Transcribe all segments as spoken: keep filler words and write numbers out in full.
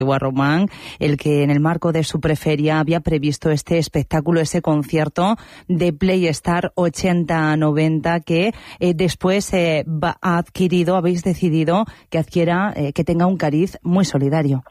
Guarromán, el que en el marco de su preferia había previsto este espectáculo, ese concierto de Playstar ochenta noventa que eh, después eh, va, ha adquirido, habéis decidido que adquiera, eh, que tenga un cariz muy solidario.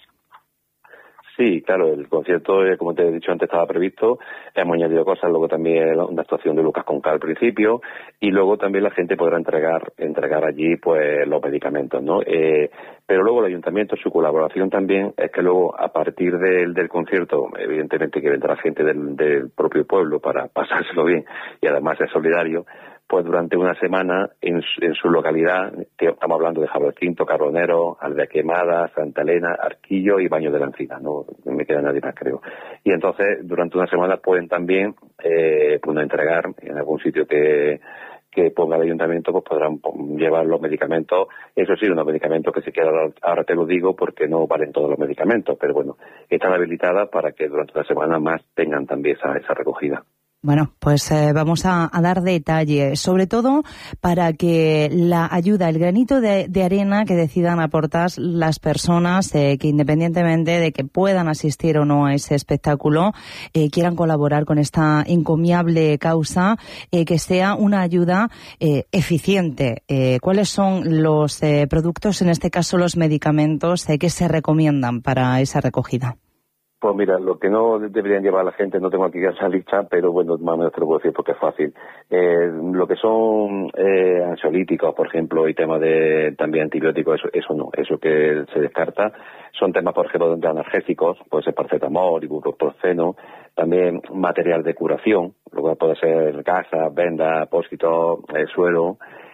Sí, claro, el concierto, eh, como te he dicho antes, estaba previsto, hemos añadido cosas, luego también una actuación de Lucas Conca al principio, y luego también la gente podrá entregar entregar allí pues los medicamentos, ¿no? Eh, pero luego el ayuntamiento, su colaboración también es que luego, a partir del, del concierto, evidentemente que vendrá gente del, del propio pueblo para pasárselo bien, y además es solidario, pues durante una semana en su, en su localidad, que estamos hablando de Jabalquinto, Carbonero, Aldea Quemada, Santa Elena, Arquillo y Baño de la Encina, no me queda nadie más, creo. Y entonces durante una semana pueden también eh, pues, entregar en algún sitio que que ponga el ayuntamiento, pues podrán llevar los medicamentos, eso sí, unos medicamentos que si quieres ahora, ahora te lo digo porque no valen todos los medicamentos, pero bueno, están habilitadas para que durante la semana más tengan también esa, esa recogida. Bueno, pues eh, vamos a, a dar detalles, sobre todo para que la ayuda, el granito de, de arena que decidan aportar las personas eh, que independientemente de que puedan asistir o no a ese espectáculo, eh, quieran colaborar con esta encomiable causa, eh, que sea una ayuda eh, eficiente. Eh, ¿Cuáles son los eh, productos, en este caso los medicamentos, eh, que se recomiendan para esa recogida? Pues mira, lo que no deberían llevar a la gente, no tengo aquí esa lista, pero bueno, más o menos te lo puedo decir porque es fácil. Eh, lo que son eh, ansiolíticos, por ejemplo, y temas de también antibióticos, eso, eso no, eso que se descarta. Son temas, por ejemplo, de analgésicos, puede ser paracetamol, ibuprofeno, también material de curación, lo que puede ser gasas, vendas, apósitos, eh, suero.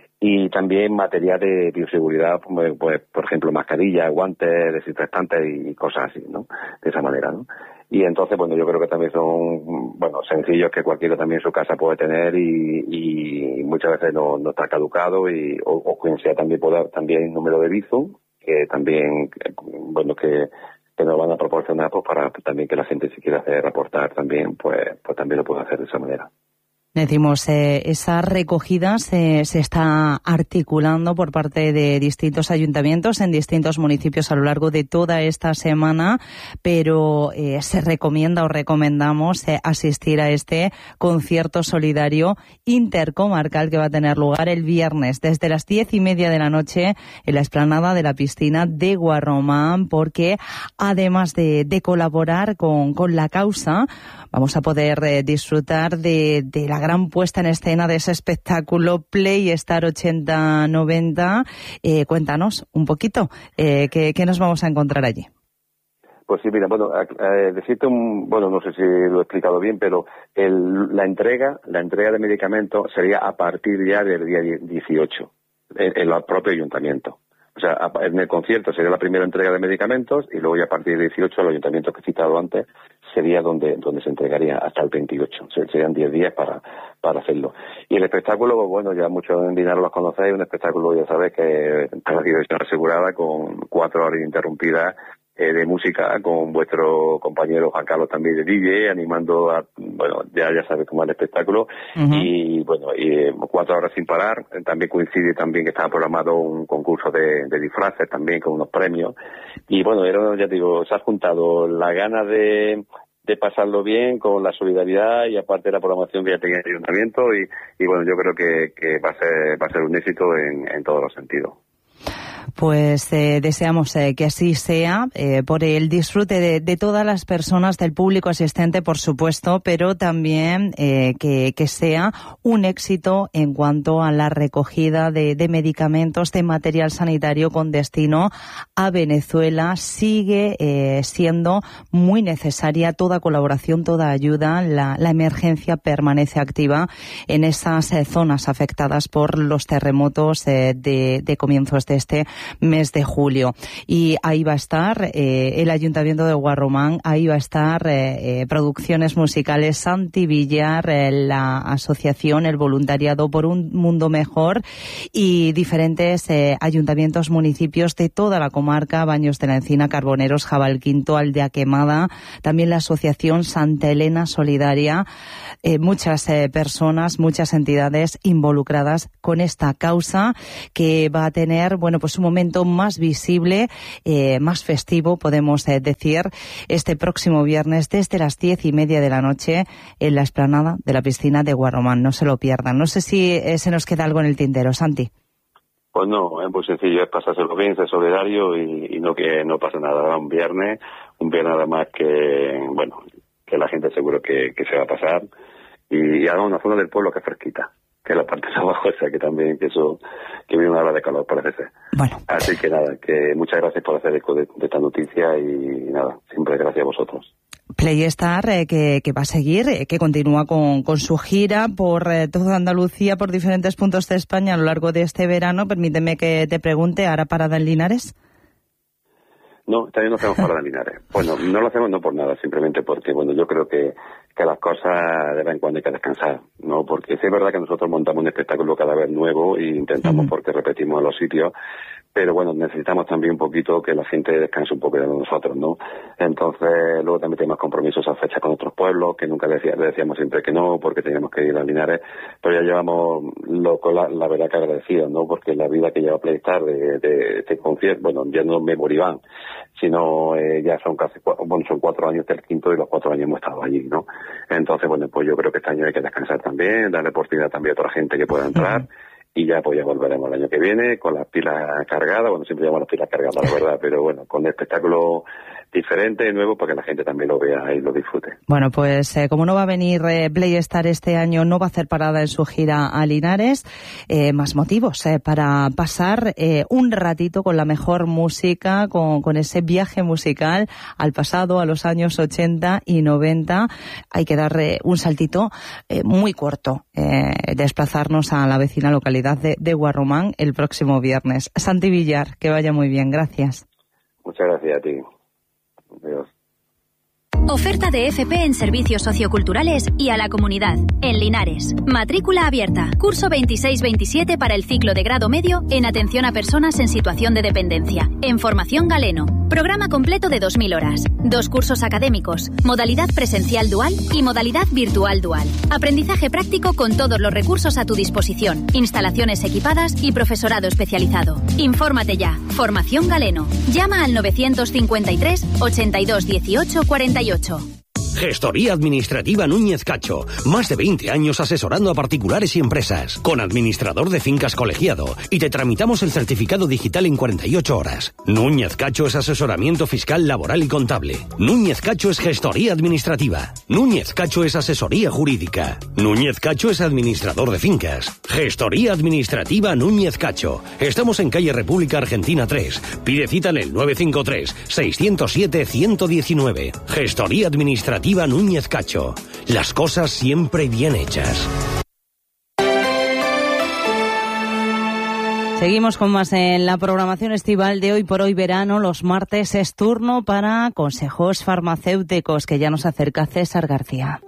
Y también material de bioseguridad, pues, pues por ejemplo, mascarillas, guantes, desinfectantes y cosas así, ¿no? De esa manera, ¿no? Y entonces, bueno, yo creo que también son, bueno, sencillos que cualquiera también en su casa puede tener y, y muchas veces no, no está caducado y, o, o quien sea también pueda, también número de Bizum, que también, bueno, que, que nos van a proporcionar, pues para también que la gente si quiere hacer reportar también, pues, pues también lo puede hacer de esa manera. Decimos, eh, esa recogida se, se está articulando por parte de distintos ayuntamientos en distintos municipios a lo largo de toda esta semana, pero eh, se recomienda o recomendamos eh, asistir a este concierto solidario intercomarcal que va a tener lugar el viernes desde las diez y media de la noche en la explanada de la piscina de Guarromán, porque además de, de colaborar con, con la causa, vamos a poder eh, disfrutar de, de la gran puesta en escena de ese espectáculo Playstar ochenta noventa. Eh, cuéntanos un poquito, eh, ¿qué, ¿qué nos vamos a encontrar allí? Pues sí, mira, bueno, eh, decirte un, bueno, no sé si lo he explicado bien, pero el, la entrega, la entrega de medicamentos sería a partir ya del día dieciocho, en, en el propio ayuntamiento. O sea, en el concierto sería la primera entrega de medicamentos y luego ya a partir del dieciocho, el ayuntamiento que he citado antes, sería donde donde se entregaría hasta el veintiocho. O sea, serían diez días para para hacerlo. Y el espectáculo, pues bueno, ya muchos en Dinero los conocéis, un espectáculo, ya sabes, que está la diversión asegurada con cuatro horas ininterrumpidas eh, de música con vuestro compañero Juan Carlos también de D J, animando a, bueno, ya ya sabes cómo es el espectáculo. Uh-huh. Y bueno, y eh, cuatro horas sin parar. También coincide también que estaba programado un concurso de, de disfraces también con unos premios. Y bueno, era, ya te digo, se ha juntado la gana de de pasarlo bien con la solidaridad y aparte de la programación que ya tenía el ayuntamiento y, y bueno, yo creo que, que va a ser va a ser un éxito en, en todos los sentidos. Pues eh, deseamos eh, que así sea, eh, por el disfrute de, de todas las personas, del público asistente, por supuesto, pero también eh, que, que sea un éxito en cuanto a la recogida de, de medicamentos, de material sanitario con destino a Venezuela. Sigue eh, siendo muy necesaria toda colaboración, toda ayuda. La, la emergencia permanece activa en esas eh, zonas afectadas por los terremotos eh, de, de comienzos de este mes de julio. Y ahí va a estar eh, el Ayuntamiento de Guarromán, ahí va a estar eh, eh, Producciones Musicales Santi Villar, eh, la asociación, el voluntariado por un mundo mejor y diferentes eh, ayuntamientos, municipios de toda la comarca, Baños de la Encina, Carboneros, Jabalquinto, Aldea Quemada, también la asociación Santa Elena Solidaria, eh, muchas eh, personas, muchas entidades involucradas con esta causa que va a tener, bueno, pues un momento más visible, eh, más festivo, podemos eh, decir, este próximo viernes desde las diez y media de la noche en la explanada de la piscina de Guarromán. No se lo pierdan. No sé si eh, se nos queda algo en el tintero, Santi. Pues no, es muy sencillo, es pasárselo bien, ser solidario y, y no que no pasa nada. Un viernes, un viernes nada más que, bueno, que la gente seguro que, que se va a pasar. Y, y haga una zona del pueblo que es fresquita, que es la parte de abajo, o sea que también, que eso, que viene una hora de calor, parece ser. Bueno. Así que nada, que muchas gracias por hacer eco de, de esta noticia y nada, siempre gracias a vosotros. Playstar, eh, que, que va a seguir, eh, que continúa con, con su gira por eh, toda Andalucía, por diferentes puntos de España a lo largo de este verano. Permíteme que te pregunte, ¿hará parada en Linares? No, también no hacemos parada en Linares. Bueno, no lo hacemos no por nada, simplemente porque, bueno, yo creo que, que las cosas de vez en cuando hay que descansar, ¿no? Porque sí es verdad que nosotros montamos un espectáculo cada vez nuevo e intentamos, uh-huh. porque repetimos en los sitios, pero bueno, necesitamos también un poquito que la gente descanse un poco de nosotros, ¿no? Entonces, luego también tenemos compromisos a fecha con otros pueblos, que nunca decía, le decíamos siempre que no, porque teníamos que ir a Linares, pero ya llevamos loco la, la verdad que agradecidos, ¿no? Porque la vida que lleva Playstar de, de este concierto, bueno, ya no me morirán, sino eh, ya son casi, bueno, son cuatro años del quinto y los cuatro años hemos estado allí, ¿no? Entonces, bueno, pues yo creo que este año hay que descansar también, darle oportunidad también a otra gente que pueda entrar. Uh-huh. Y ya pues ya volveremos el año que viene con las pilas cargadas, bueno, siempre llevamos las pilas cargadas, la verdad, pero bueno, con un espectáculo diferente, nuevo, para que la gente también lo vea y lo disfrute. Bueno, pues eh, como no va a venir eh, Playstar este año, no va a hacer parada en su gira a Linares, eh, más motivos eh, para pasar eh, un ratito con la mejor música, con, con ese viaje musical al pasado, a los años ochenta y noventa. Hay que dar eh, un saltito eh, muy corto, eh, desplazarnos a la vecina localidad de, de Guarromán el próximo viernes. Santi Villar, que vaya muy bien, gracias. Muchas gracias a ti. Adiós. Oferta de F P en servicios socioculturales y a la comunidad, en Linares. Matrícula abierta. Curso veintiséis veintisiete para el ciclo de grado medio en atención a personas en situación de dependencia. En formación Galeno. Programa completo de dos mil horas. Dos cursos académicos. Modalidad presencial dual y modalidad virtual dual. Aprendizaje práctico con todos los recursos a tu disposición. Instalaciones equipadas y profesorado especializado. Infórmate ya. Formación Galeno. Llama al novecientos cincuenta y tres, ochenta y dos, dieciocho, cuarenta y ocho. Gestoría Administrativa Núñez Cacho. Más de veinte años asesorando a particulares y empresas. Con administrador de fincas colegiado. Y te tramitamos el certificado digital en cuarenta y ocho horas. Núñez Cacho es asesoramiento fiscal, laboral y contable. Núñez Cacho es gestoría administrativa. Núñez Cacho es asesoría jurídica. Núñez Cacho es administrador de fincas. Gestoría Administrativa Núñez Cacho. Estamos en calle República Argentina tres. Pide cita en el nueve cinco tres, seis cero siete, uno uno nueve. Gestoría Administrativa Núñez Cacho. Las cosas siempre bien hechas. Seguimos con más en la programación estival de Hoy por Hoy Verano. Los martes es turno para consejos farmacéuticos, que ya nos acerca César García.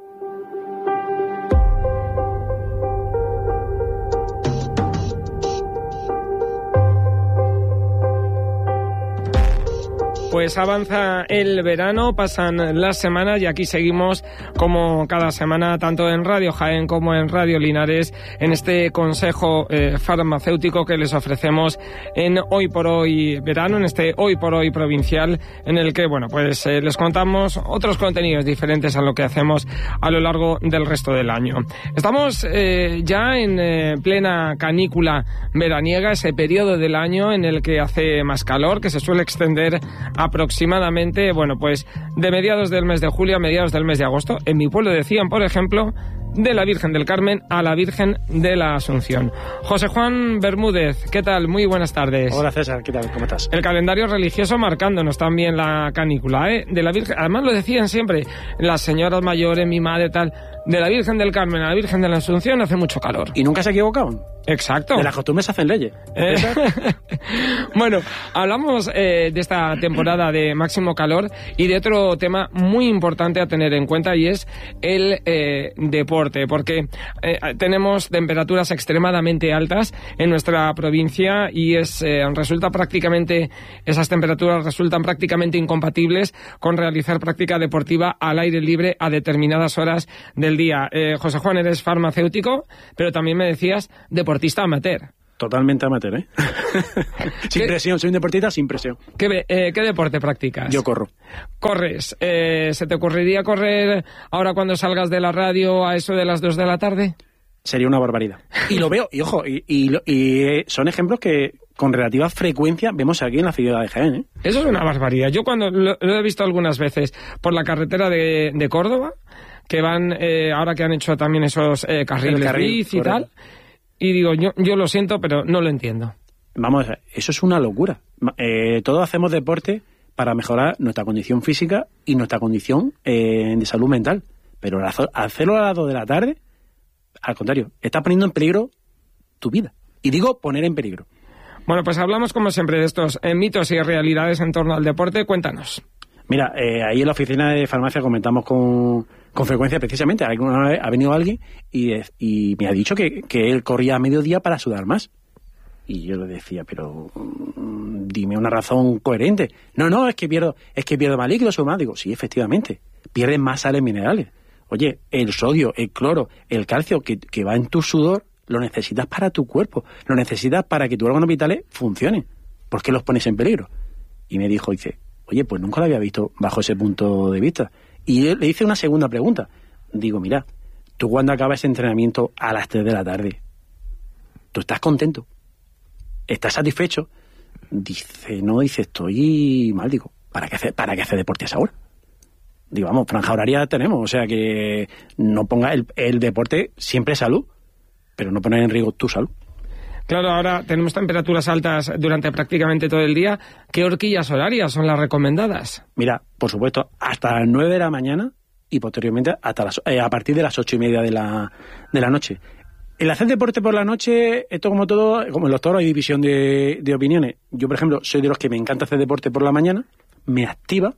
Pues avanza el verano, pasan las semanas y aquí seguimos como cada semana, tanto en Radio Jaén como en Radio Linares, en este consejo eh, farmacéutico que les ofrecemos en Hoy por Hoy Verano, en este Hoy por Hoy provincial, en el que, bueno, pues eh, les contamos otros contenidos diferentes a lo que hacemos a lo largo del resto del año. Estamos eh, ya en eh, plena canícula veraniega, ese periodo del año en el que hace más calor, que se suele extender aproximadamente, bueno, pues de mediados del mes de julio a mediados del mes de agosto. En mi pueblo decían, por ejemplo, de la Virgen del Carmen a la Virgen de la Asunción. José Juan Bermúdez, ¿qué tal? Muy buenas tardes. Hola César, ¿qué tal? ¿Cómo estás? El calendario religioso marcándonos también la canícula, ¿eh? De la Virgen, además lo decían siempre las señoras mayores, mi madre, tal, de la Virgen del Carmen a la Virgen de la Asunción hace mucho calor. ¿Y nunca se equivocaban? Exacto. De las costumbres se hacen leyes. Eh, bueno, hablamos eh, de esta temporada de máximo calor y de otro tema muy importante a tener en cuenta, y es el eh, deporte, porque eh, tenemos temperaturas extremadamente altas en nuestra provincia y es eh, resulta prácticamente esas temperaturas resultan prácticamente incompatibles con realizar práctica deportiva al aire libre a determinadas horas del día. Eh, José Juan, eres farmacéutico, pero también me decías deportista amateur. Totalmente amateur, ¿eh? Sin presión, soy un deportista sin presión. ¿Qué, eh, ¿Qué deporte practicas? Yo corro. ¿Corres? Eh, ¿Se te ocurriría correr ahora cuando salgas de la radio a eso de las dos de la tarde? Sería una barbaridad. Y lo veo, y ojo, y, y, y son ejemplos que con relativa frecuencia vemos aquí en la ciudad de Jaén, ¿eh? Eso es una barbaridad. Yo cuando lo, lo he visto algunas veces por la carretera de, de Córdoba, que van, eh, ahora que han hecho también esos eh, carriles carril, bici y tal, y digo, yo, yo lo siento, pero no lo entiendo. Vamos, eso es una locura. Eh, todos hacemos deporte para mejorar nuestra condición física y nuestra condición eh, de salud mental. Pero hacerlo a las dos de la tarde, al contrario, está poniendo en peligro tu vida. Y digo poner en peligro. Bueno, pues hablamos como siempre de estos eh, mitos y realidades en torno al deporte. Cuéntanos. Mira, eh, ahí en la oficina de farmacia comentamos con, con frecuencia precisamente. Alguna vez ha venido alguien y, y me ha dicho que, que él corría a mediodía para sudar más. Y yo le decía, pero mmm, dime una razón coherente. No, no, es que pierdo, es que pierdo más líquidos o más. Digo, sí, efectivamente, pierdes más sales minerales. Oye, el sodio, el cloro, el calcio que, que va en tu sudor, lo necesitas para tu cuerpo, lo necesitas para que tus órganos vitales funcionen. ¿Por qué los pones en peligro? Y me dijo, dice, oye, pues nunca lo había visto bajo ese punto de vista. Y le hice una segunda pregunta. Digo, mira, tú cuando acabas ese entrenamiento a las tres de la tarde, ¿tú estás contento? ¿Estás satisfecho? Dice, no, dice, estoy mal. Digo, ¿para qué hacer, para qué hacer deporte a esa hora? Digo, vamos, franja horaria tenemos, o sea que no ponga el, el deporte siempre es salud, pero no poner en riesgo tu salud. Claro, ahora tenemos temperaturas altas durante prácticamente todo el día. ¿Qué horquillas horarias son las recomendadas? Mira, por supuesto, hasta las nueve de la mañana y posteriormente hasta las, eh, a partir de las ocho y media de la, de la noche. El hacer deporte por la noche, esto como todo, como en los toros hay división de, de opiniones. Yo, por ejemplo, soy de los que me encanta hacer deporte por la mañana, me activa,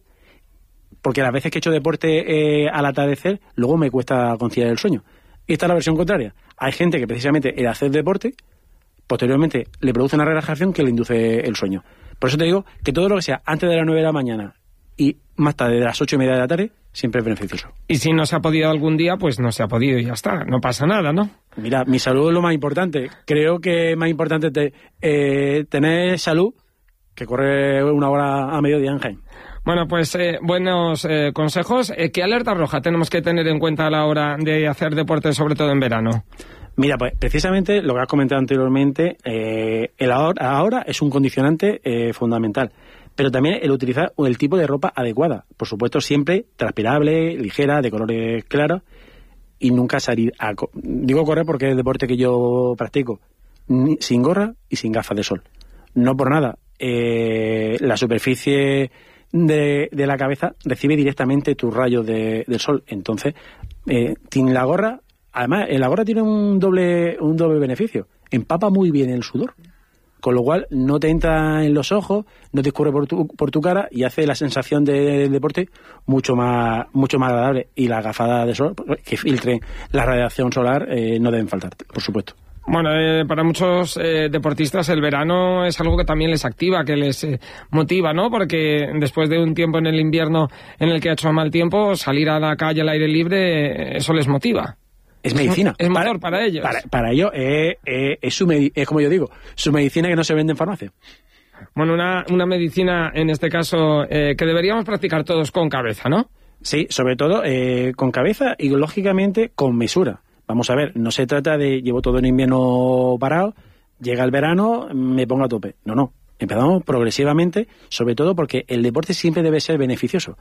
porque las veces que he hecho deporte eh, al atardecer, luego me cuesta conciliar el sueño. Y esta es la versión contraria. Hay gente que precisamente el hacer deporte, posteriormente le produce una relajación que le induce el sueño. Por eso te digo que todo lo que sea antes de las nueve de la mañana y más tarde de las ocho y media de la tarde, siempre es beneficioso. Y si no se ha podido algún día, pues no se ha podido y ya está, no pasa nada, ¿no? Mira, mi salud es lo más importante. Creo que es más importante te, eh, tener salud que correr una hora a mediodía en Jaén. Bueno, pues eh, buenos eh, consejos. Eh, ¿Qué alerta roja tenemos que tener en cuenta a la hora de hacer deporte, sobre todo en verano? Mira, pues precisamente lo que has comentado anteriormente, eh, el ahora, ahora es un condicionante eh, fundamental, pero también el utilizar el tipo de ropa adecuada. Por supuesto, siempre transpirable, ligera, de colores claros, y nunca salir a... Digo correr porque es el deporte que yo practico, ni, sin gorra y sin gafas de sol. No por nada, eh, la superficie de, de la cabeza recibe directamente tus rayos de, del sol. Entonces, eh, sin la gorra, además, la gorra tiene un doble, un doble beneficio. Empapa muy bien el sudor, con lo cual no te entra en los ojos, no te escurre por tu, por tu cara y hace la sensación de, del deporte mucho más, mucho más agradable. Y las gafas de sol que filtren la radiación solar eh, no deben faltar, por supuesto. Bueno, eh, para muchos eh, deportistas el verano es algo que también les activa, que les eh, motiva, ¿no? Porque después de un tiempo en el invierno en el que ha hecho mal tiempo, salir a la calle al aire libre, eh, eso les motiva. Es medicina. Es motor para, para ellos. Para, para ellos es, es, es, su medi- es, como yo digo, su medicina que no se vende en farmacia. Bueno, una, una medicina, en este caso, eh, que deberíamos practicar todos con cabeza, ¿no? Sí, sobre todo eh, con cabeza y, lógicamente, con mesura. Vamos a ver, no se trata de llevo todo el invierno parado, llega el verano, me pongo a tope. No, no. Empezamos progresivamente, sobre todo porque el deporte siempre debe ser beneficioso.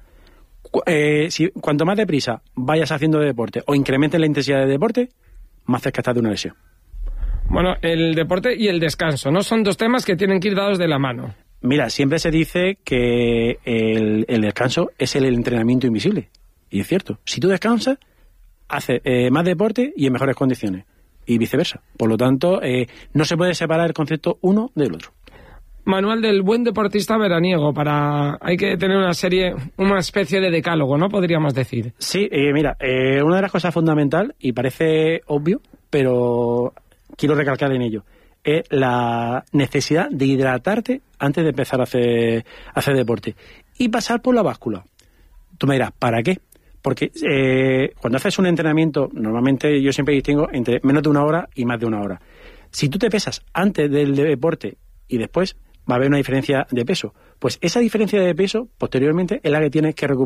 Eh, si, cuanto más deprisa vayas haciendo deporte o incrementes la intensidad de deporte, más cerca estás de una lesión. Bueno, el deporte y el descanso, ¿no? Son dos temas que tienen que ir dados de la mano. Mira, siempre se dice que el, el descanso es el entrenamiento invisible. Y es cierto. Si tú descansas, haces eh, más deporte y en mejores condiciones. Y viceversa. Por lo tanto, eh, no se puede separar el concepto uno del otro. Manual del buen deportista veraniego. Para Hay que tener una serie, una especie de decálogo, ¿no? Podríamos decir. Sí, eh, mira, eh, una de las cosas fundamental, y parece obvio, pero quiero recalcar en ello, es la necesidad de hidratarte antes de empezar a hacer, a hacer deporte. Y pasar por la báscula. Tú me dirás, ¿para qué? Porque eh, cuando haces un entrenamiento, normalmente yo siempre distingo entre menos de una hora y más de una hora. Si tú te pesas antes del deporte y después, va a haber una diferencia de peso. Pues esa diferencia de peso, posteriormente, es la que tienes que recuperar